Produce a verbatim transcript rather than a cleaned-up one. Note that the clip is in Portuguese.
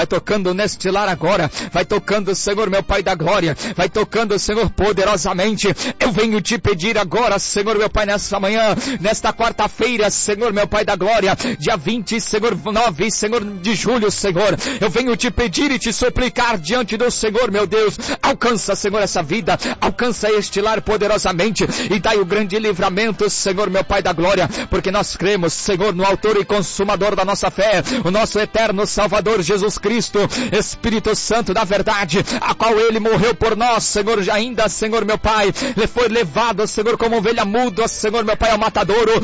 vai tocando neste lar agora, vai tocando, Senhor, meu Pai da glória, vai tocando, Senhor, poderosamente. Eu venho te pedir agora, Senhor, meu Pai, nessa manhã, nesta quarta-feira, Senhor, meu Pai da glória, dia vinte, Senhor, nove, Senhor, de julho, Senhor, eu venho te pedir e te suplicar diante do Senhor, meu Deus, alcança, Senhor, essa vida, alcança este lar poderosamente e dai o grande livramento, Senhor, meu Pai da glória, porque nós cremos, Senhor, no autor e consumador da nossa fé, o nosso eterno Salvador Jesus Cristo, Espírito Santo da verdade, a qual Ele morreu por nós, Senhor, já ainda, Senhor, meu Pai, Ele foi levado, Senhor, como ovelha muda, Senhor, meu Pai, ao matadouro,